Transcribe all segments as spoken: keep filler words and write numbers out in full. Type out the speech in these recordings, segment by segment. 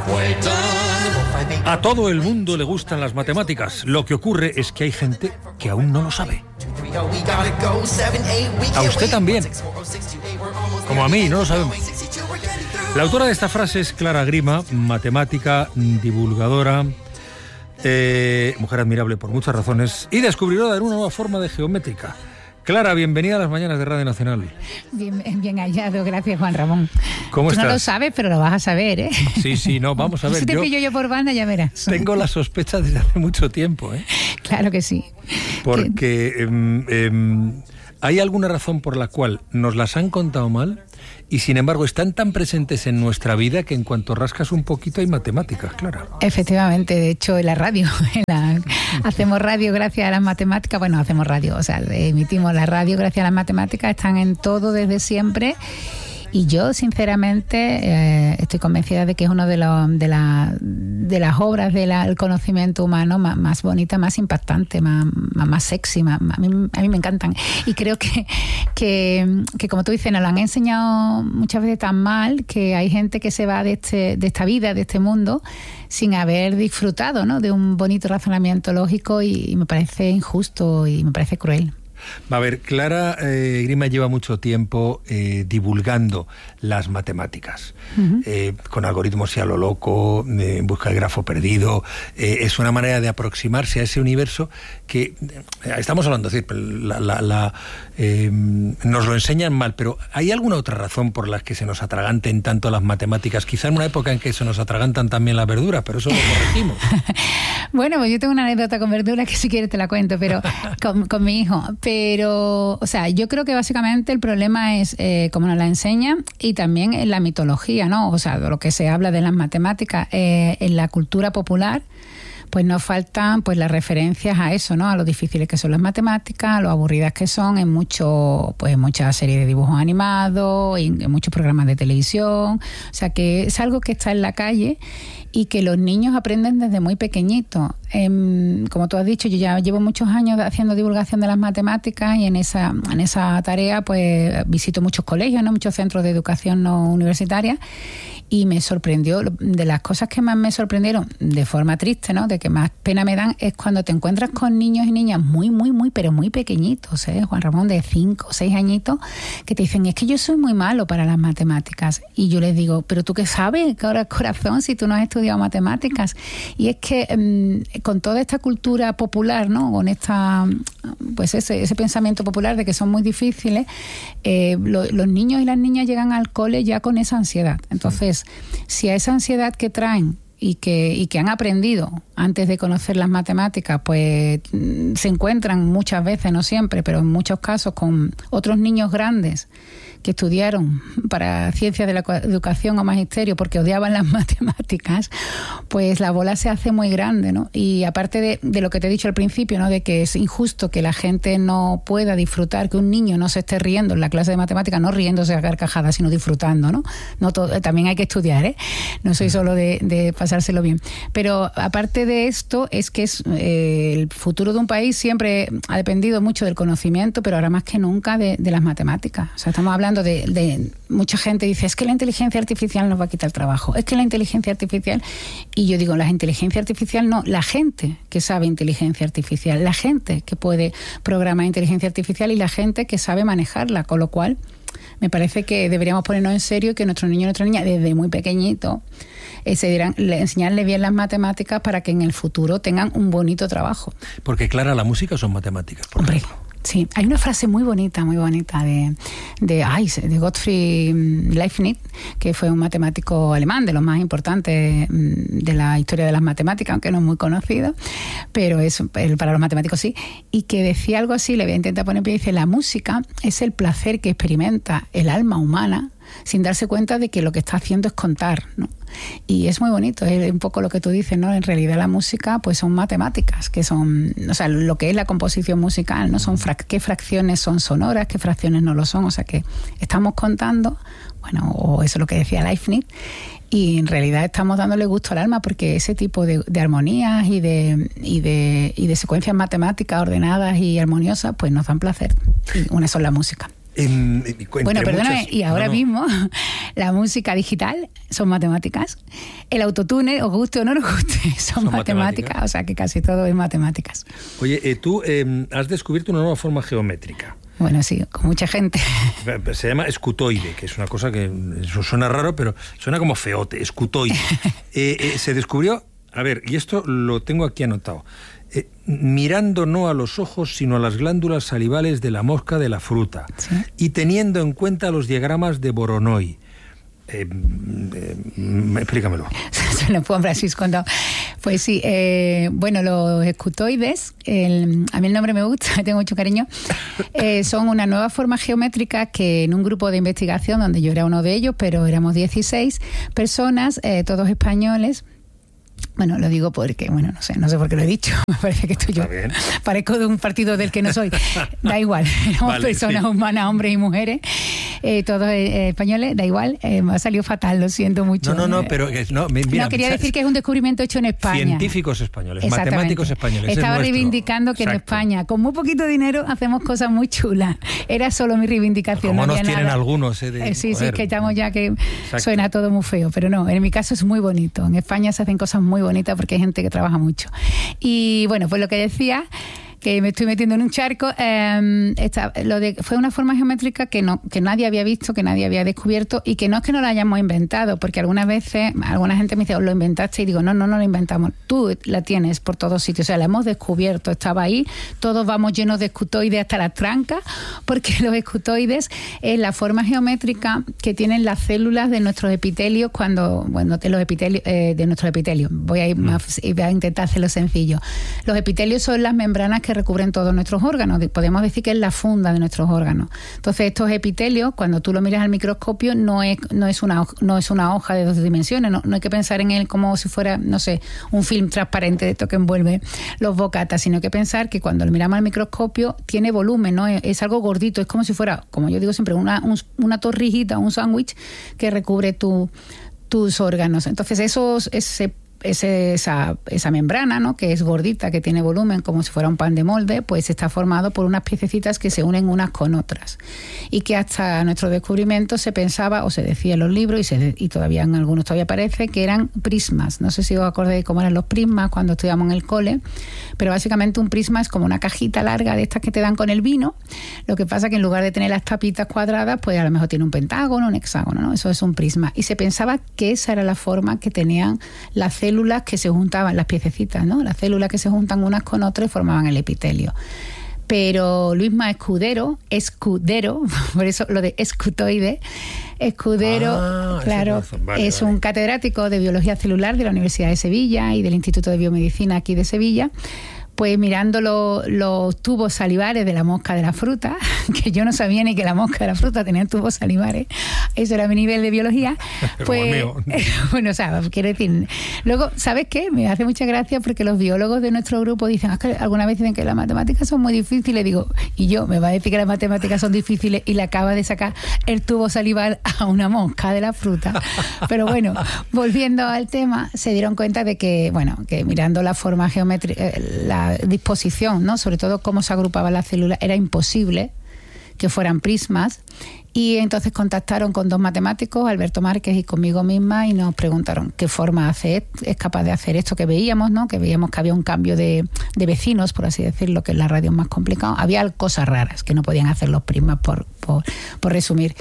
A todo el mundo le gustan las matemáticas. Lo que ocurre es que hay gente que aún no lo sabe. A usted también. Como a mí, no lo sabemos. La autora de esta frase es Clara Grima, matemática, divulgadora, eh, mujer admirable por muchas razones y descubridora de una nueva forma de geométrica. Clara, bienvenida a las mañanas de Radio Nacional. Bien, bien hallado, gracias Juan Ramón. ¿Cómo Tú estás? no lo sabes, pero lo vas a saber, ¿eh? Sí, sí, no, vamos a ver. Si te yo pillo yo por banda, ya verás. Tengo la sospecha desde hace mucho tiempo, ¿eh? Claro que sí. Porque eh, eh, hay alguna razón por la cual nos las han contado mal y sin embargo están tan presentes en nuestra vida que en cuanto rascas un poquito hay matemáticas, Clara. Efectivamente, de hecho en la radio, en la, hacemos radio gracias a las matemáticas, bueno, hacemos radio, o sea, emitimos la radio gracias a las matemáticas, están en todo desde siempre. Y yo, sinceramente, eh, estoy convencida de que es una de, los, de, la, de las obras del conocimiento humano más, más bonita, más impactante, más, más, más sexy. Más, a, mí, a mí me encantan. Y creo que, que, que, como tú dices, nos lo han enseñado muchas veces tan mal que hay gente que se va de, este, de esta vida, de este mundo, sin haber disfrutado, ¿no?, de un bonito razonamiento lógico y, y me parece injusto y me parece cruel. A ver, Clara eh, Grima lleva mucho tiempo eh, divulgando las matemáticas, uh-huh. eh, con algoritmos y a lo loco, eh, en busca del grafo perdido. Eh, es una manera de aproximarse a ese universo que, eh, estamos hablando, es decir, la, la, la, eh, nos lo enseñan mal, pero ¿hay alguna otra razón por la que se nos atraganten tanto las matemáticas? Quizá en una época en que se nos atragantan también las verduras, pero eso lo corregimos. Bueno, pues yo tengo una anécdota con verduras que si quieres te la cuento, pero con, con mi hijo. Pero, o sea, yo creo que básicamente el problema es eh, cómo nos la enseñan y también en la mitología, ¿no? O sea, de lo que se habla de las matemáticas eh, en la cultura popular, pues nos faltan pues las referencias a eso, ¿no? A lo difíciles que son las matemáticas, a lo aburridas que son en mucho, pues muchas series de dibujos animados, en, en muchos programas de televisión. O sea, que es algo que está en la calle y que los niños aprenden desde muy pequeñitos. Eh, como tú has dicho, yo ya llevo muchos años haciendo divulgación de las matemáticas y en esa, en esa tarea pues visito muchos colegios, ¿no?, muchos centros de educación no universitaria. Y me sorprendió, de las cosas que más me sorprendieron, de forma triste, ¿no?, de que más pena me dan, es cuando te encuentras con niños y niñas muy, muy, muy, pero muy pequeñitos, ¿eh? Juan Ramón, de cinco o seis añitos, que te dicen, es que yo soy muy malo para las matemáticas. Y yo les digo, pero ¿tú qué sabes, corazón, si tú no has estudiado matemáticas? Y es que mmm, con toda esta cultura popular, ¿no?, con esta, pues ese, ese pensamiento popular de que son muy difíciles, eh, lo, los niños y las niñas llegan al cole ya con esa ansiedad. Entonces, si a esa ansiedad que traen y que, y que han aprendido antes de conocer las matemáticas, pues se encuentran muchas veces, no siempre, pero en muchos casos con otros niños grandes que estudiaron para ciencias de la educación o magisterio porque odiaban las matemáticas, pues la bola se hace muy grande, ¿no? Y aparte de, de lo que te he dicho al principio, ¿no?, de que es injusto que la gente no pueda disfrutar, que un niño no se esté riendo en la clase de matemáticas, no riéndose a carcajadas, sino disfrutando, ¿no? No todo, también hay que estudiar, ¿eh? No soy solo de, de pasárselo bien. Pero aparte de esto, es que es eh, el futuro de un país siempre ha dependido mucho del conocimiento, pero ahora más que nunca de, de las matemáticas. O sea, estamos hablando De, de mucha gente dice, es que la inteligencia artificial nos va a quitar el trabajo, es que la inteligencia artificial, y yo digo, la inteligencia artificial no, la gente que sabe inteligencia artificial, la gente que puede programar inteligencia artificial y la gente que sabe manejarla, con lo cual me parece que deberíamos ponernos en serio y que nuestros niños y nuestras niñas desde muy pequeñitos eh, se dirán, enseñarles bien las matemáticas para que en el futuro tengan un bonito trabajo. Porque, Clara, la música son matemáticas, por Hombre, ejemplo. Sí, hay una frase muy bonita, muy bonita de, de, ay, de Gottfried Leibniz, que fue un matemático alemán de los más importantes de la historia de las matemáticas, aunque no es muy conocido, pero es para los matemáticos sí, y que decía algo así, le voy a intentar poner en pie, dice, la música es el placer que experimenta el alma humana sin darse cuenta de que lo que está haciendo es contar, ¿no? Y es muy bonito, es un poco lo que tú dices, ¿no? En realidad la música pues son matemáticas, que son, o sea, lo que es la composición musical, ¿no? Son frac- qué fracciones son sonoras, qué fracciones no lo son, o sea que estamos contando, bueno, o eso es lo que decía Leibniz, y en realidad estamos dándole gusto al alma porque ese tipo de, de armonías y de, y, de, y de secuencias matemáticas ordenadas y armoniosas pues nos dan placer, y una son la música. En, bueno, perdóname, muchas, y ahora no, no. mismo la música digital son matemáticas, el autotune, os guste o no nos guste, son, son matemáticas, matemáticas, o sea que casi todo es matemáticas. Oye, eh, tú eh, has descubierto una nueva forma geométrica. Bueno, sí, con mucha gente. Se llama escutoide, que es una cosa que eso suena raro, pero suena como feote, escutoide. eh, eh, se descubrió, a ver, y esto lo tengo aquí anotado, Eh, mirando no a los ojos, sino a las glándulas salivales de la mosca de la fruta, ¿sí? Y teniendo en cuenta los diagramas de Voronoi. Eh, eh, explícamelo. Se lo puedo Francis cuando. Pues sí, eh, bueno, los escutoides, el, a mí el nombre me gusta, tengo mucho cariño, eh, son una nueva forma geométrica que en un grupo de investigación, donde yo era uno de ellos, pero éramos dieciséis personas, eh, todos españoles. Bueno, lo digo porque, bueno, no sé, no sé por qué lo he dicho. Me parece que estoy yo. Parezco de un partido del que no soy. Da igual, éramos vale, personas sí. humanas, hombres y mujeres, eh, todos eh, españoles, da igual. Eh, me ha salido fatal, lo siento mucho. No, no, no, pero no, mira, no quería decir que es un descubrimiento hecho en España. Científicos españoles, matemáticos españoles. Estaba es reivindicando que Exacto. en España, con muy poquito dinero, hacemos cosas muy chulas. Era solo mi reivindicación. Como no nos tienen nada. algunos, eh, de, eh, Sí, joder. sí, es que estamos ya que Exacto. suena todo muy feo, pero no, en mi caso es muy bonito. En España se hacen cosas muy bonita porque hay gente que trabaja mucho. Y bueno, pues lo que decía, que me estoy metiendo en un charco, eh, esta, lo de, fue una forma geométrica que no que nadie había visto, que nadie había descubierto, y que no es que no la hayamos inventado, porque algunas veces alguna gente me dice, ¿os lo inventaste? Y digo, no, no, no lo inventamos, tú la tienes por todos sitios, o sea, la hemos descubierto, estaba ahí, todos vamos llenos de escutoides hasta las trancas, porque los escutoides es la forma geométrica que tienen las células de nuestros epitelios cuando, bueno, de los epitelios, eh, de nuestros epitelios, voy a ir más, y voy a intentar hacerlo sencillo. Los epitelios son las membranas que que recubren todos nuestros órganos. Podemos decir que es la funda de nuestros órganos. Entonces, estos epitelios, cuando tú lo miras al microscopio, no es, no es, una, no es una hoja de dos dimensiones. No, no hay que pensar en él como si fuera, no sé, un film transparente de esto que envuelve los bocatas, sino que pensar que cuando lo miramos al microscopio tiene volumen, ¿no? Es, es algo gordito. Es como si fuera, como yo digo siempre, una, un, una torrijita, un sándwich que recubre tu, tus órganos. Entonces, esos, ese Es esa, esa membrana, ¿no? Que es gordita, que tiene volumen como si fuera un pan de molde, pues está formado por unas piececitas que se unen unas con otras, y que hasta nuestro descubrimiento se pensaba o se decía en los libros y, se, y todavía en algunos todavía parece que eran prismas. No sé si os acordáis cómo eran los prismas cuando estudiamos en el cole, pero básicamente un prisma es como una cajita larga de estas que te dan con el vino. Lo que pasa que en lugar de tener las tapitas cuadradas, pues a lo mejor tiene un pentágono, un hexágono, ¿no? Eso es un prisma, y se pensaba que esa era la forma que tenían las células células que se juntaban, las piececitas, ¿no? Las células que se juntan unas con otras y formaban el epitelio. Pero Luisma Escudero, Escudero, por eso lo de escutoide, Escudero, ah, claro, vale, es vale. un catedrático de biología celular de la Universidad de Sevilla y del Instituto de Biomedicina aquí de Sevilla. Pues mirando lo, los tubos salivares de la mosca de la fruta, que yo no sabía ni que la mosca de la fruta tenía tubos salivares, eso era mi nivel de biología, pues, bueno, o sea, quiero decir, luego, ¿sabes qué? Me hace mucha gracia porque los biólogos de nuestro grupo dicen, ah, que alguna vez dicen que las matemáticas son muy difíciles, digo, y yo, me va a decir que las matemáticas son difíciles y le acaba de sacar el tubo salivar a una mosca de la fruta. Pero bueno, volviendo al tema, se dieron cuenta de que, bueno, que mirando la forma geométrica, la disposición, ¿no? Sobre todo cómo se agrupaban las células, era imposible que fueran prismas, y entonces contactaron con dos matemáticos, Alberto Márquez y conmigo misma, y nos preguntaron qué forma hace, es capaz de hacer esto que veíamos, ¿no? Que veíamos que había un cambio de, de vecinos, por así decirlo, que en la radio es más complicado. Había cosas raras que no podían hacer los prismas, por, por, por resumir.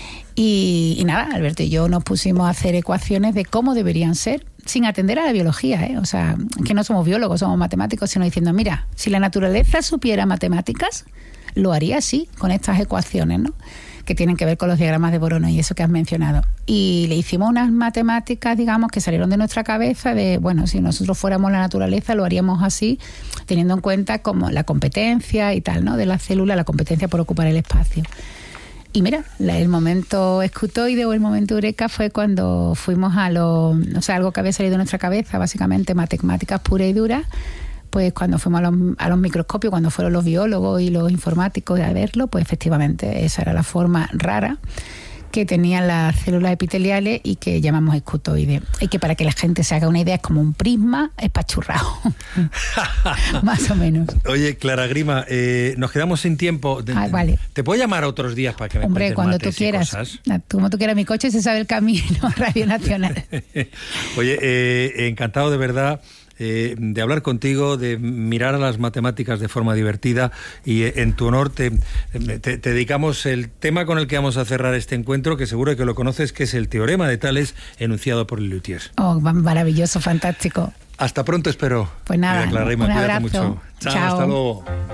Y, y nada, Alberto y yo nos pusimos a hacer ecuaciones de cómo deberían ser, sin atender a la biología, ¿eh? O sea, que no somos biólogos, somos matemáticos, sino diciendo, mira, si la naturaleza supiera matemáticas, lo haría así, con estas ecuaciones, ¿no? Que tienen que ver con los diagramas de Voronoi y eso que has mencionado. Y le hicimos unas matemáticas, digamos, que salieron de nuestra cabeza de, bueno, si nosotros fuéramos la naturaleza, lo haríamos así, teniendo en cuenta como la competencia y tal, ¿no? De la célula, la competencia por ocupar el espacio. Y mira, el momento escutoide o el momento eureka fue cuando fuimos a lo, o sea, algo que había salido de nuestra cabeza, básicamente matemáticas puras y duras, pues cuando fuimos a los, a los microscopios, cuando fueron los biólogos y los informáticos a verlo, pues efectivamente esa era la forma rara que tenían las células epiteliales y que llamamos escutoides. Y que para que la gente se haga una idea es como un prisma espachurrado. Más o menos. Oye, Clara Grima, eh, nos quedamos sin tiempo. Ah, vale. ¿Te puedo llamar otros días para que me Hombre, cuentes cuando mates tú quieras. y cosas? Como tú quieras, mi coche se sabe el camino a Radio Nacional. Oye, eh, encantado de verdad. Eh, de hablar contigo, de mirar a las matemáticas de forma divertida, y eh, en tu honor te, te, te dedicamos el tema con el que vamos a cerrar este encuentro, que seguro que lo conoces, que es el teorema de Tales enunciado por Lelutier. Oh, maravilloso, fantástico. Hasta pronto, espero. Pues nada, Clara Grima, un cuídate abrazo. mucho. Chao, Chao. hasta luego.